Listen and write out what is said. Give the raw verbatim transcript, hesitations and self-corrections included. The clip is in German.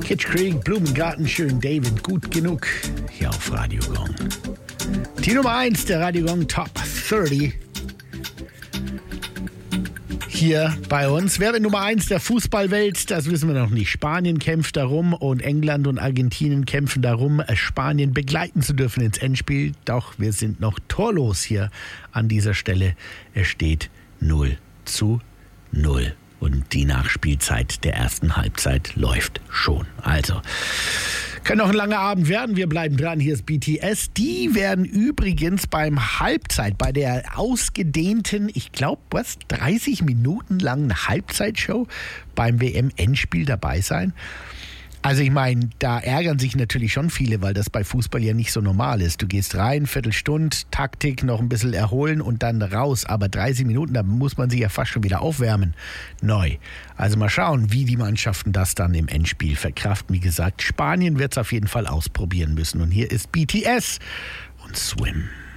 Hitchcreek, Blumengarten, schön David, gut genug. Hier auf Radio Gong. Die Nummer eins der Radio Gong Top dreißig. Hier bei uns. Wer wird Nummer eins der Fußballwelt? Das wissen wir noch nicht. Spanien kämpft darum und England und Argentinien kämpfen darum, Spanien begleiten zu dürfen ins Endspiel. Doch wir sind noch torlos hier an dieser Stelle. Es steht null zu null. Und die Nachspielzeit der ersten Halbzeit läuft schon. Also, kann noch ein langer Abend werden. Wir bleiben dran. Hier ist B T S. Die werden übrigens beim Halbzeit, bei der ausgedehnten, ich glaube, was, dreißig Minuten langen Halbzeitshow beim W M-Endspiel dabei sein. Also ich meine, da ärgern sich natürlich schon viele, weil das bei Fußball ja nicht so normal ist. Du gehst rein, Viertelstunde, Taktik, noch ein bisschen erholen und dann raus. Aber dreißig Minuten, da muss man sich ja fast schon wieder aufwärmen. Neu. Also mal schauen, wie die Mannschaften das dann im Endspiel verkraften. Wie gesagt, Spanien wird es auf jeden Fall ausprobieren müssen. Und hier ist B T S und Swim.